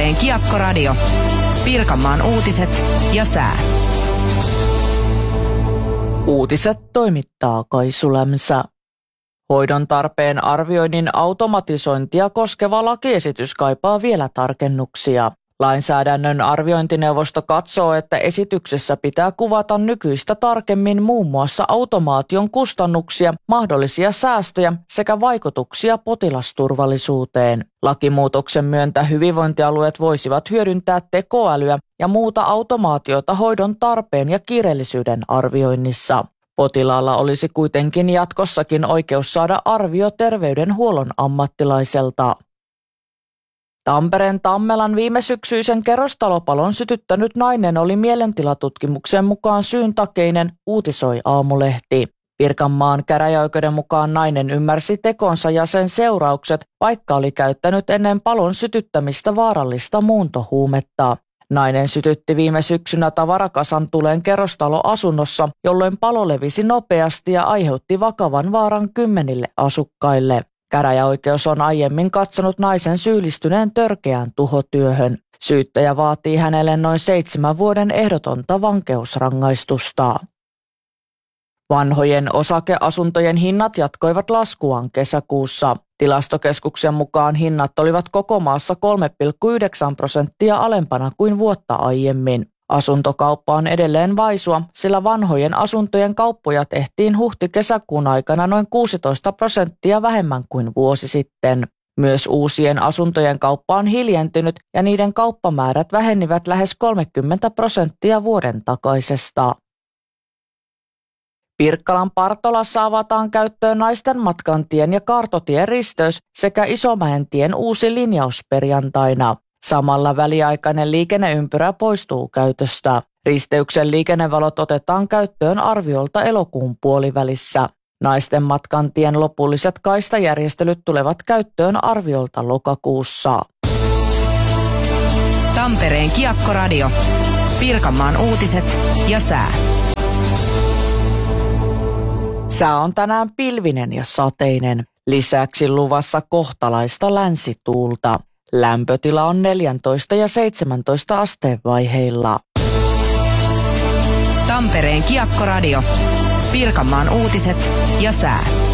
Tampereen Kiekko-radio. Pirkanmaan uutiset ja sää. Uutiset toimittaa Kaisu Lämsä. Hoidon tarpeen arvioinnin automatisointia koskeva lakiesitys kaipaa vielä tarkennuksia. Lainsäädännön arviointineuvosto katsoo, että esityksessä pitää kuvata nykyistä tarkemmin muun muassa automaation kustannuksia, mahdollisia säästöjä sekä vaikutuksia potilasturvallisuuteen. Lakimuutoksen myöntä hyvinvointialueet voisivat hyödyntää tekoälyä ja muuta automaatiota hoidon tarpeen ja kiireellisyyden arvioinnissa. Potilaalla olisi kuitenkin jatkossakin oikeus saada arvio terveydenhuollon ammattilaiselta. Tampereen Tammelan viime syksyisen kerrostalopalon sytyttänyt nainen oli mielentilatutkimuksen mukaan syyntakeinen, uutisoi Aamulehti. Pirkanmaan käräjäoikeuden mukaan nainen ymmärsi tekonsa ja sen seuraukset, vaikka oli käyttänyt ennen palon sytyttämistä vaarallista muuntohuumetta. Nainen sytytti viime syksynä tavarakasan tuleen kerrostaloasunnossa, jolloin palo levisi nopeasti ja aiheutti vakavan vaaran 10 asukkaille. Käräjäoikeus on aiemmin katsonut naisen syyllistyneen törkeään tuhotyöhön. Syyttäjä vaatii hänelle noin 7 vuoden ehdotonta vankeusrangaistusta. Vanhojen osakeasuntojen hinnat jatkoivat laskuaan kesäkuussa. Tilastokeskuksen mukaan hinnat olivat koko maassa 3,9% alempana kuin vuotta aiemmin. Asuntokauppa on edelleen vaisua, sillä vanhojen asuntojen kauppoja tehtiin huhti-kesäkuun aikana noin 16% vähemmän kuin vuosi sitten. Myös uusien asuntojen kauppa on hiljentynyt ja niiden kauppamäärät vähenivät lähes 30% vuoden takaisesta. Pirkkalan Partolassa avataan käyttöön Naisten matkantien ja Kaartotien risteys sekä Isomäentien uusi linjaus perjantaina. Samalla väliaikainen liikenneympyrä poistuu käytöstä. Risteyksen liikennevalot otetaan käyttöön arviolta elokuun puolivälissä. Naisten matkantien lopulliset kaistajärjestelyt tulevat käyttöön arviolta lokakuussa. Tampereen Kiekko-radio. Pirkanmaan uutiset ja sää. Sää on tänään pilvinen ja sateinen. Lisäksi luvassa kohtalaista länsituulta. Lämpötila on 14 ja 17 asteen vaiheilla. Tampereen Kiekko-radio. Pirkanmaan uutiset ja sää.